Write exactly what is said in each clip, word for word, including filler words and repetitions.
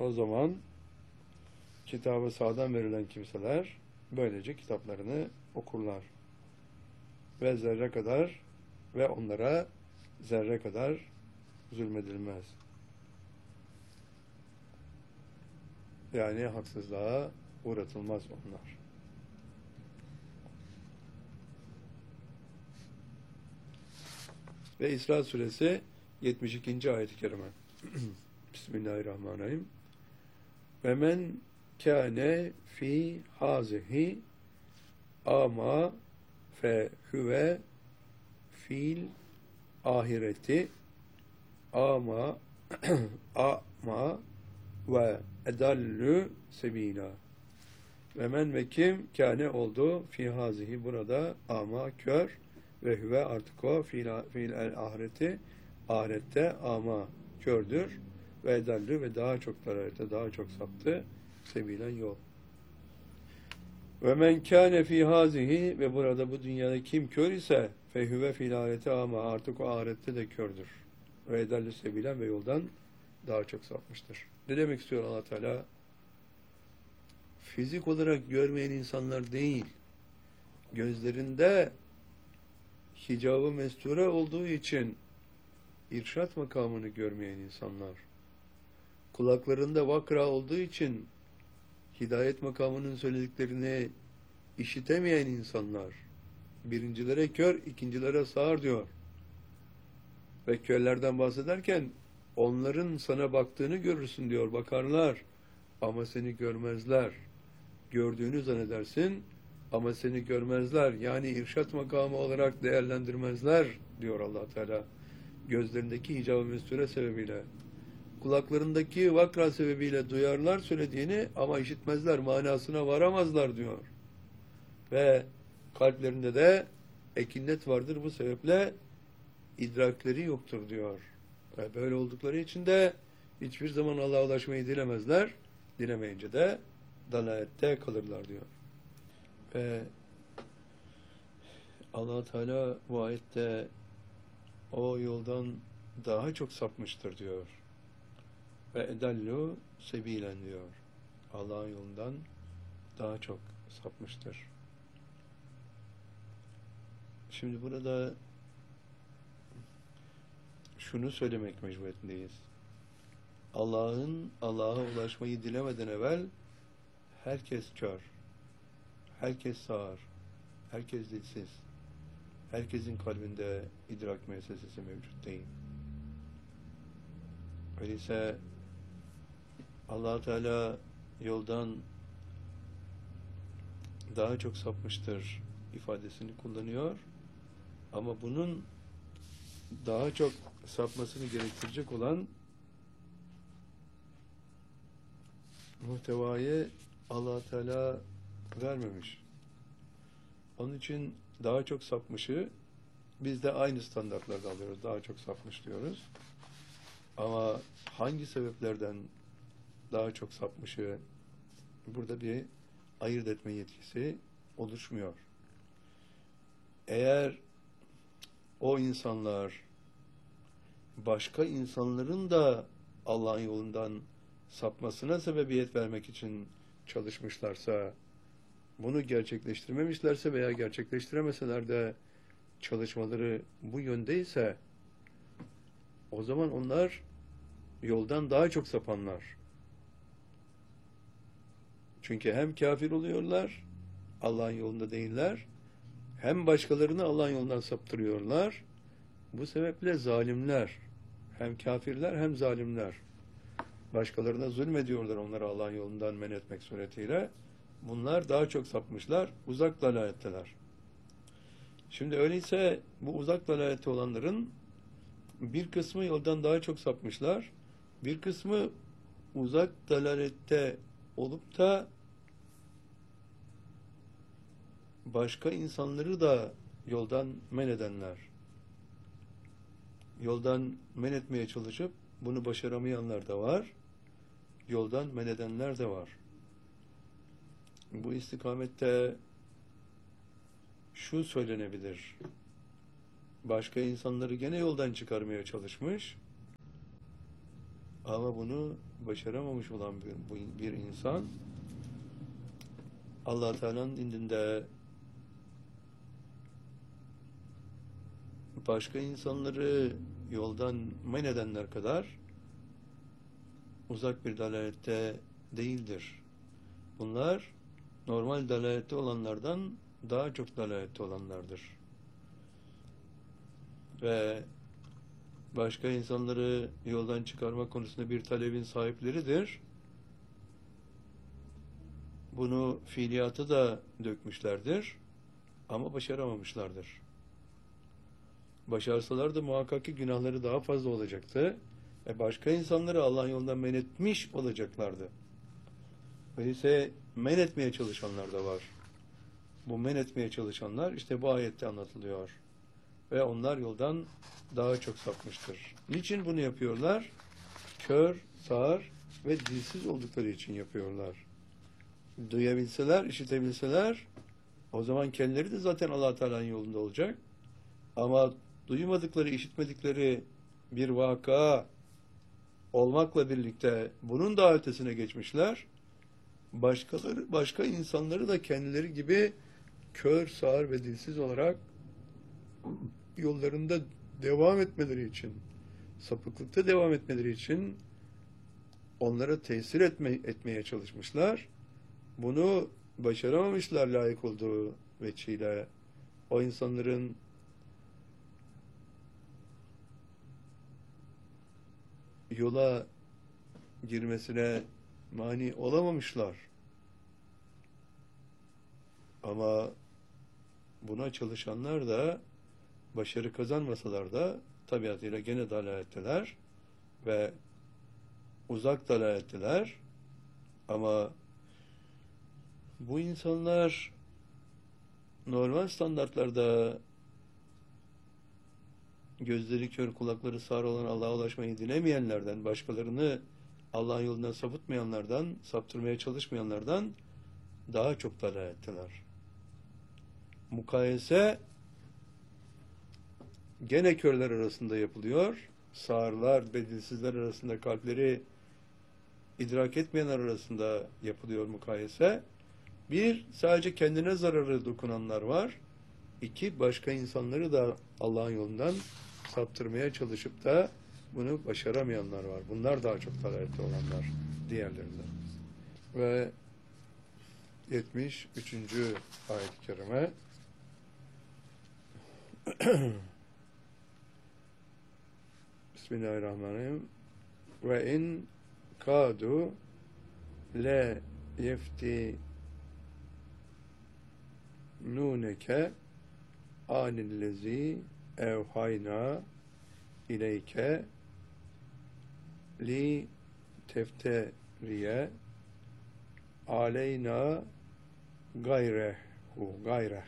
O zaman kitabı sağdan verilen kimseler böylece kitaplarını okurlar. Ve zerre kadar ve onlara zerre kadar zulmedilmez. Yani haksızlığa uğratılmaz onlar. Ve İsra suresi yetmiş ikinci ayet-i kerime. Bismillahirrahmanirrahim. Ve men kâne fi hazihi ama fe huve fil ahireti ama ama ve edallü sebila. Ve men ve kim kâne oldu fi hazihi burada ama kör ve huve artık o fiil, fiil el ahireti ahirette ama kördür ve edallü ve daha çok dalalete daha çok saptı sebilen yol. Ve men kâne fî hâzihi ve burada bu dünyada kim kör ise fehüve fil ahireti ama artık o ahirette de kördür. Ve edallü sebilen ve yoldan daha çok sapmıştır. Ne demek istiyor Allah Teala? Fizik olarak görmeyen insanlar değil, gözlerinde hicab-ı mesture olduğu için irşat makamını görmeyen insanlar, kulaklarında vakra olduğu için hidayet makamının söylediklerini işitemeyen insanlar, birincilere kör, ikincilere sağır diyor. Ve körlerden bahsederken onların sana baktığını görürsün diyor, bakarlar ama seni görmezler. Gördüğünü zannedersin ama seni görmezler. Yani irşat makamı olarak değerlendirmezler diyor Allah Teala. Gözlerindeki hicab-ı mesture sebebiyle, kulaklarındaki vakra sebebiyle duyarlar söylediğini ama işitmezler, manasına varamazlar diyor. Ve kalplerinde de ekinnet vardır, bu sebeple idrakleri yoktur diyor. Ve böyle oldukları için de hiçbir zaman Allah'a ulaşmayı dilemezler, dilemeyince de dalalette kalırlar diyor. Ve Allah Teala bu ayette o yoldan daha çok sapmıştır diyor. Ve edallu sebilen diyor. Allah'ın yolundan daha çok sapmıştır. Şimdi burada şunu söylemek mecburiyetindeyiz. Allah'ın Allah'a ulaşmayı dilemeden evvel herkes kör, herkes sağır, herkes dilsiz, herkesin kalbinde idrak müessesesi mevcut değil. Öyleyse Allah Teala yoldan daha çok sapmıştır ifadesini kullanıyor. Ama bunun daha çok sapmasını gerektirecek olan muhtevayı Allah Teala vermemiş. Onun için daha çok sapmışı biz de aynı standartlarda alıyoruz. Daha çok sapmış diyoruz. Ama hangi sebeplerden daha çok sapmışı burada bir ayırt etme yetkisi oluşmuyor. Eğer o insanlar başka insanların da Allah'ın yolundan sapmasına sebebiyet vermek için çalışmışlarsa, bunu gerçekleştirmemişlerse veya gerçekleştiremeseler de çalışmaları bu yöndeyse, o zaman onlar yoldan daha çok sapanlar. Çünkü hem kafir oluyorlar, Allah'ın yolunda değiller, hem başkalarını Allah'ın yolundan saptırıyorlar. Bu sebeple zalimler, hem kafirler hem zalimler. Başkalarına zulmediyorlar onları Allah'ın yolundan men etmek suretiyle. Bunlar daha çok sapmışlar, uzak dalaletteler. Şimdi öyleyse bu uzak dalalette olanların bir kısmı yoldan daha çok sapmışlar, bir kısmı uzak dalalette olup da başka insanları da yoldan men edenler. Yoldan men etmeye çalışıp bunu başaramayanlar da var. Yoldan men edenler de var. Bu istikamette şu söylenebilir. Başka insanları gene yoldan çıkarmaya çalışmış. Ama bunu başaramamış olan bir, bir insan Allah Teala'nın indinde başka insanları yoldan men edenler kadar uzak bir dalalette değildir. Bunlar normal dalalette olanlardan daha çok dalalette olanlardır. Ve başka insanları yoldan çıkarma konusunda bir talebin sahipleridir. Bunu fiiliyatı da dökmüşlerdir ama başaramamışlardır. Başarsalar da muhakkak ki günahları daha fazla olacaktı ve başka insanları Allah yolundan men etmiş olacaklardı. Öyleyse men etmeye çalışanlar da var. Bu men etmeye çalışanlar işte bu ayette anlatılıyor. Ve onlar yoldan daha çok sapmıştır. Niçin bunu yapıyorlar? Kör, sağır ve dilsiz oldukları için yapıyorlar. Duyabilseler, işitebilseler o zaman kendileri de zaten Allah Teala'nın yolunda olacak. Ama duymadıkları, işitmedikleri bir vaka olmakla birlikte bunun daha ötesine geçmişler. Başkaları, başka insanları da kendileri gibi kör, sağır ve dilsiz olarak yollarında devam etmeleri için, sapıklıkta devam etmeleri için onlara tesir etme, etmeye çalışmışlar. Bunu başaramamışlar layık olduğu veçhiyle. O insanların yola girmesine mani olamamışlar. Ama buna çalışanlar da başarı kazanmasalar da tabiatıyla gene dalaletteler ve uzak dalaletteler. Ama bu insanlar normal standartlarda gözleri kör, kulakları sağır olan Allah'a ulaşmayı dilemeyenlerden, başkalarını Allah'ın yolundan sapıtmayanlardan, saptırmaya çalışmayanlardan daha çok dalaletteler. Mukayese gene körler arasında yapılıyor. Sağırlar, bedilsizler arasında, kalpleri idrak etmeyenler arasında yapılıyor mukayese. Bir, sadece kendine zararı dokunanlar var. İki, başka insanları da Allah'ın yolundan saptırmaya çalışıp da bunu başaramayanlar var. Bunlar daha çok dalalette olanlar diğerlerinden. Ve yetmiş üçüncü ayet-i kerime Bismillahirrahmanirrahim. Ve in kadu le yefti nuneke anillezi evhayna ileyke li tefteriye aleyna gayrehu gayreh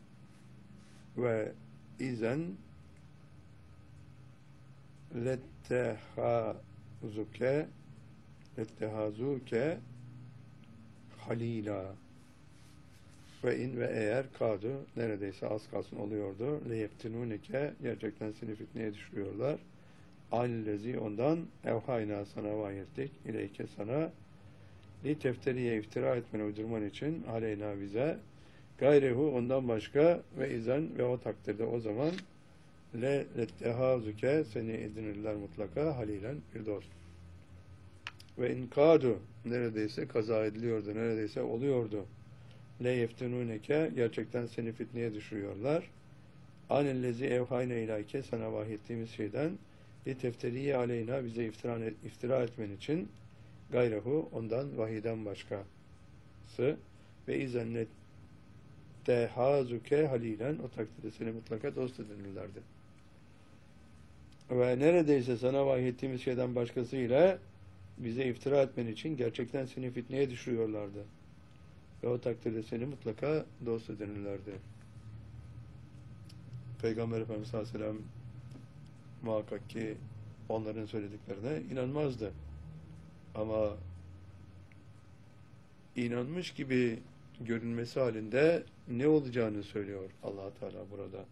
ve izen lettehazuke lettehazuke halila ve in ve eğer kadu neredeyse az kalsın oluyordu leyeftinunike gerçekten seni fitneye düşürüyorlar anillezi ondan evhayna sana vahyettik ileyke sana li tefteriye iftira etmeni uydurman için aleyna bize gayrehu ondan başka ve izen ve o takdirde o zaman le lettehazuke seni edinirler mutlaka halilen bir dost. Ve in kadu neredeyse kaza ediliyordu, neredeyse oluyordu. Le yeftenuneke gerçekten seni fitneye düşürüyorlar. Anellezi evhayne ilâke sana vahyettiğimiz şeyden li tefteriye aleyna bize iftira, iftira etmen için gayrehu ondan vahiden başkası ve izennet tehazuke halilen o takdirde seni mutlaka dost edinirlerdi. Ve neredeyse sana vahyettiğimiz şeyden başkasıyla bize iftira etmen için gerçekten seni fitneye düşürüyorlardı. Ve o takdirde seni mutlaka dost edinirlerdi. Peygamber Efendimiz sallallahu aleyhi ve sellem muhakkak ki onların söylediklerine inanmazdı. Ama inanmış gibi görünmesi halinde ne olacağını söylüyor Allah Teala burada.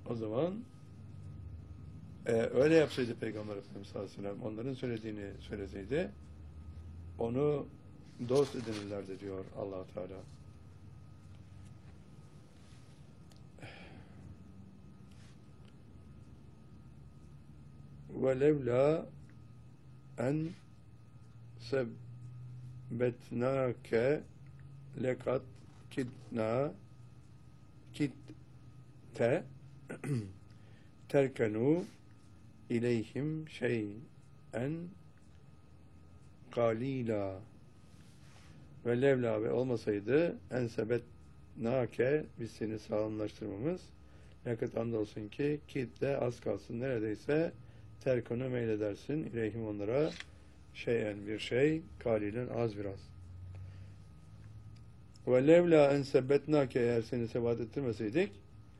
O zaman e, öyle yapsaydı Peygamber Efendimiz sallallahu aleyhi ve sellem, onların söylediğini söyleseydi, onu dost edinirlerdi diyor Allah Teala. Ve levla en sebbetnâke lekat kitna kitte terkenu ileyhim şey'en kalila. Ve levla, ve olmasaydı en sebetnâke, biz seni sağlamlaştırmamız, lekat andolsun ki kitle az kalsın, neredeyse terkonu meyledersin ileyhim, onlara, şeyen bir şey, kalilen az biraz. Ve levla en sebbetnâke, eğer seni sebat ettirmeseydik,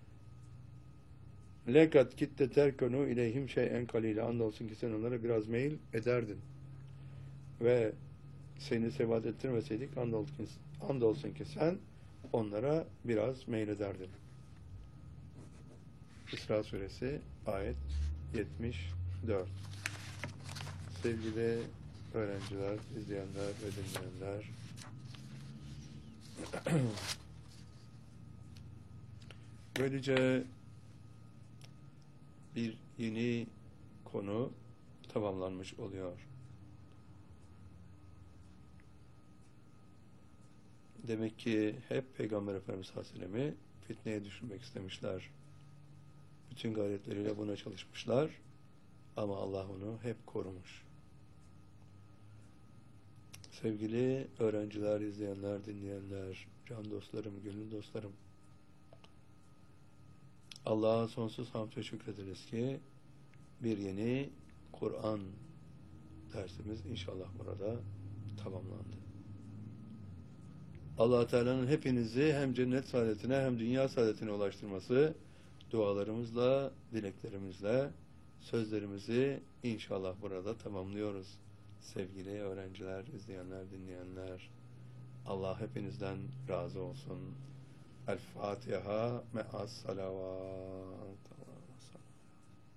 lekat kitte terkonu ileyhim şeyen kalile, andolsun ki sen onlara biraz meyil ederdin. Ve seni sebat ettirmeseydik, andolsun, andolsun ki sen onlara biraz meylederdin. İsra Suresi ayet yetmiş dört. Sevgili öğrenciler, izleyenler ve dinleyenler, böylece bir yeni konu tamamlanmış oluyor. Demek ki hep Peygamber Efendimiz sallallahu aleyhi ve sellem'i fitneye düşürmek istemişler. Bütün gayretleriyle buna çalışmışlar. Ama Allah onu hep korumuş. Sevgili öğrenciler, izleyenler, dinleyenler, can dostlarım, gönül dostlarım, Allah'a sonsuz hamd ve şükrederiz ki bir yeni Kur'an dersimiz inşallah burada tamamlandı. Allah Teala'nın hepinizi hem cennet saadetine hem dünya saadetine ulaştırması dualarımızla, dileklerimizle sözlerimizi inşallah burada tamamlıyoruz. Sevgili öğrenciler, izleyenler, dinleyenler, Allah hepinizden razı olsun. El Fatiha me'as salavat.